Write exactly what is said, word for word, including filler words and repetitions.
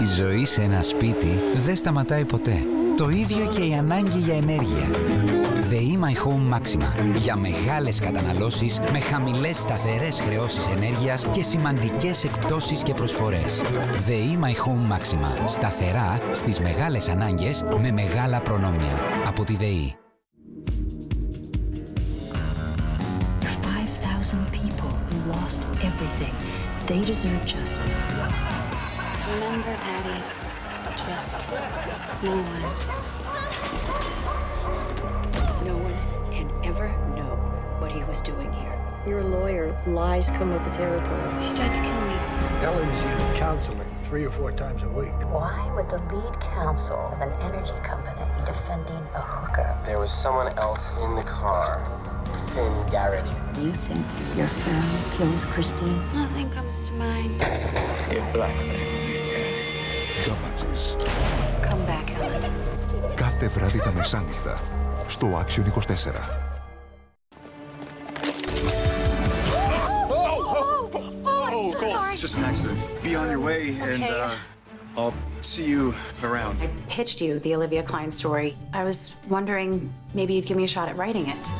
Η ζωή σε ένα σπίτι δεν σταματάει ποτέ. Το ίδιο και η ανάγκη για ενέργεια. ΔΕΗ My Home Maxima. Για μεγάλες καταναλώσεις με χαμηλές σταθερές χρεώσεις ενέργειας και σημαντικές εκπτώσεις και προσφορές. ΔΕΗ My Home Maxima. Σταθερά στις μεγάλες ανάγκες με μεγάλα προνόμια. Από τη ΔΕΗ. five thousand people who lost everything. They deserve justice. Remember, Patty, just no one. No one can ever know what he was doing here. You're a lawyer. Lies come with the territory. She tried to kill me. Ellen's in counseling three or four times a week. Why would the lead counsel of an energy company be defending a hooker? There was someone else in the car. Finn Garrity. You think your friend killed Christine? Nothing comes to mind. In black man. Damages. Come back, Ellen. Κάθε βράδυ τα μεσάνυχτα στο Action είκοσι τέσσερα. It's just an accident. Be on your way, and uh, I'll see you around. I pitched you the Olivia Klein story. I was wondering maybe you'd give me a shot at writing it.